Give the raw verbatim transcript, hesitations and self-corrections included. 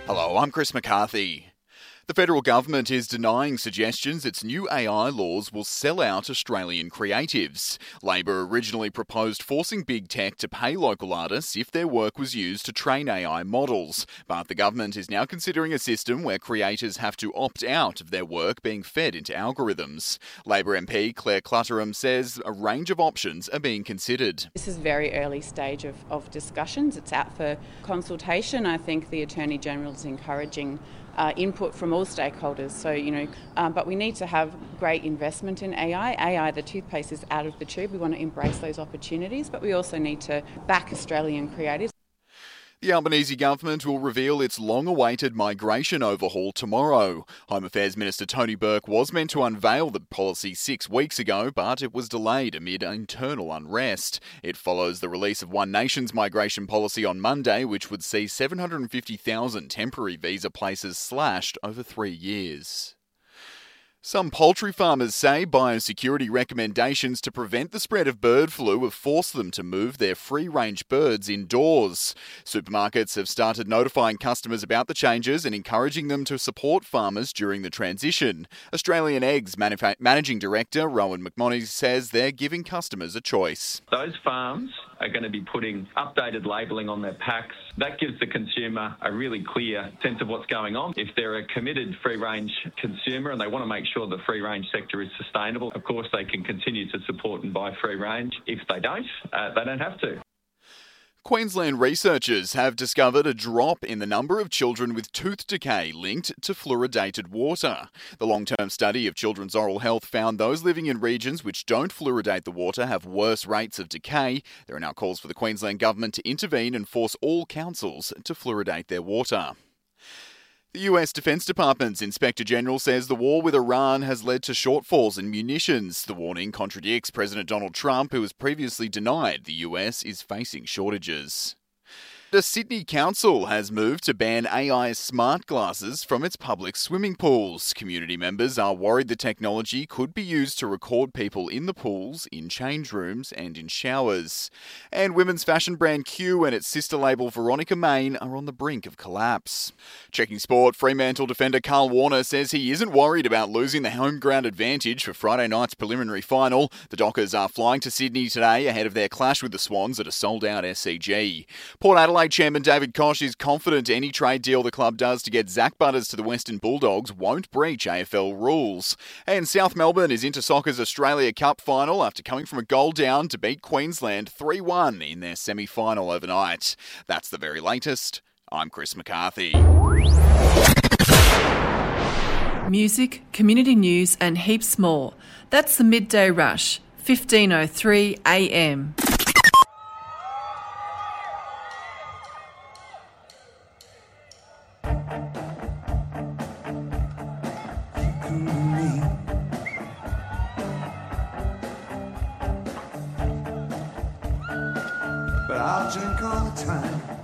Hello, I'm Chris McCarthy. The federal government is denying suggestions its new A I laws will sell out Australian creatives. Labor originally proposed forcing big tech to pay local artists if their work was used to train A I models, but the government is now considering a system where creators have to opt out of their work being fed into algorithms. Labor M P Claire Clutterham says a range of options are being considered. This is very early stage of, of discussions. It's out for consultation. I think the Attorney General is encouraging Uh, input from all stakeholders. So, you know, um, but we need to have great investment in A I. A I, the toothpaste, is out of the tube. We want to embrace those opportunities, but we also need to back Australian creatives. The Albanese government will reveal its long-awaited migration overhaul tomorrow. Home Affairs Minister Tony Burke was meant to unveil the policy six weeks ago, but it was delayed amid internal unrest. It follows the release of One Nation's migration policy on Monday, which would see seven hundred fifty thousand temporary visa places slashed over three years. Some poultry farmers say biosecurity recommendations to prevent the spread of bird flu have forced them to move their free-range birds indoors. Supermarkets have started notifying customers about the changes and encouraging them to support farmers during the transition. Australian Eggs Manuf- Managing Director Rowan McMonagh says they're giving customers a choice. Those farms are going to be putting updated labelling on their packs. That gives the consumer a really clear sense of what's going on. If they're a committed free-range consumer and they want to make sure the free-range sector is sustainable, of course they can continue to support and buy free-range. If they don't, uh, they don't have to. Queensland researchers have discovered a drop in the number of children with tooth decay linked to fluoridated water. The long-term study of children's oral health found those living in regions which don't fluoridate the water have worse rates of decay. There are now calls for the Queensland government to intervene and force all councils to fluoridate their water. The U S Defense Department's Inspector General says the war with Iran has led to shortfalls in munitions. The warning contradicts President Donald Trump, who has previously denied the U S is facing shortages. The Sydney Council has moved to ban A I smart glasses from its public swimming pools. Community members are worried the technology could be used to record people in the pools, in change rooms and in showers. And women's fashion brand Q and its sister label Veronica Main are on the brink of collapse. Checking sport, Fremantle defender Carl Warner says he isn't worried about losing the home ground advantage for Friday night's preliminary final. The Dockers are flying to Sydney today ahead of their clash with the Swans at a sold-out S C G. Port Adelaide Chairman David Koch is confident any trade deal the club does to get Zach Butters to the Western Bulldogs won't breach A F L rules. And South Melbourne is into soccer's Australia Cup final after coming from a goal down to beat Queensland three one in their semi-final overnight. That's the very latest. I'm Chris McCarthy. Music, community news and heaps more. That's the Midday Rush, fifteen oh three a m. But I'll drink all the time.